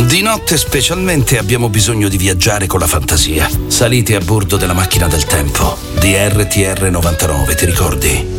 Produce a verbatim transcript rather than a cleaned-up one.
Di notte specialmente abbiamo bisogno di viaggiare con la fantasia. Salite a bordo della macchina del tempo, di R T R novantanove, ti ricordi?